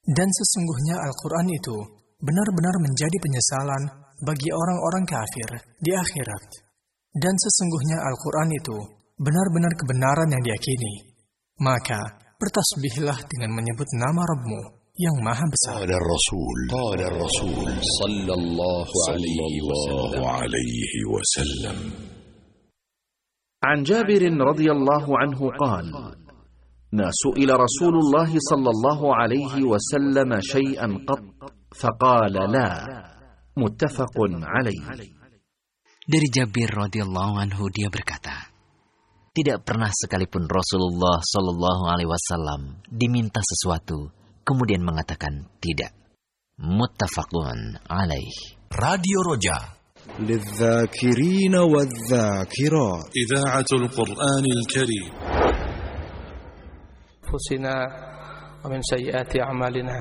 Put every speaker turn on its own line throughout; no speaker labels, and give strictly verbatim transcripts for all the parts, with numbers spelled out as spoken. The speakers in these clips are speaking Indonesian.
Dan sesungguhnya Al-Quran itu benar-benar menjadi penyesalan bagi orang-orang kafir di akhirat. Dan sesungguhnya Al-Quran itu benar-benar kebenaran yang diyakini. Maka bertasbihlah dengan menyebut nama Rabbmu yang maha besar.
Qala Rasul, qala Rasul sallallahu alaihi wasallam.
عن جابر رضي الله عنه قال: ما سئل رسول الله صلى الله عليه وسلم شيئا قط فقال لا. متفق عليه.
Dari Jabir radhiyallahu anhu dia berkata, tidak pernah sekalipun Rasulullah sallallahu alaihi wasallam diminta sesuatu kemudian mengatakan tidak. Muttafaqun alaih.
Radio Roja
للذاكرين والذاكرات
إذاعة القرآن الكريم.
أنفسنا ومن سيئات أعمالنا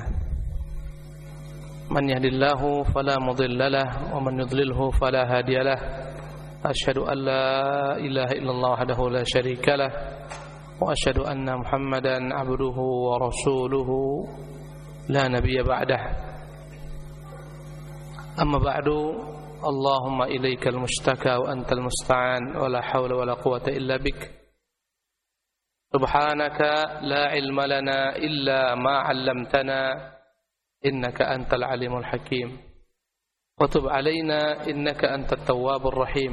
من يهد الله فلا مضل له ومن يضلله فلا هادي له أشهد أن لا إله إلا الله وحده لا شريك له وأشهد أن محمدا عبده ورسوله لا نبي بعده أما بعد اللهم إليك المشتكى وأنت المستعان ولا حول ولا قوة إلا بك سبحانك لا علم لنا إلا ما علمتنا إنك أنت العليم الحكيم وتب علينا إنك أنت التواب الرحيم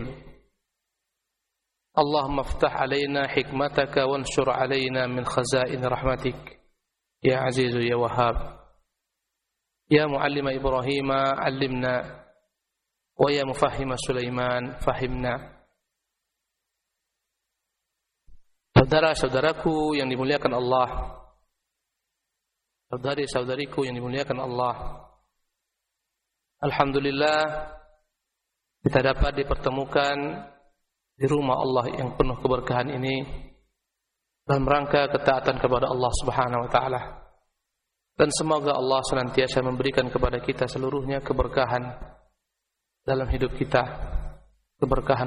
اللهم افتح علينا حكمتك وانشر علينا من خزائن رحمتك يا عزيز يا وهاب يا معلم إبراهيم علمنا ويا مفهم سليمان فهمنا. Saudara-saudaraku yang dimuliakan Allah, saudari-saudariku yang dimuliakan Allah, alhamdulillah kita dapat dipertemukan di rumah Allah yang penuh keberkahan ini dalam rangka ketaatan kepada Allah Subhanahu wa taala. Dan semoga Allah senantiasa memberikan kepada kita seluruhnya keberkahan dalam hidup kita, keberkahan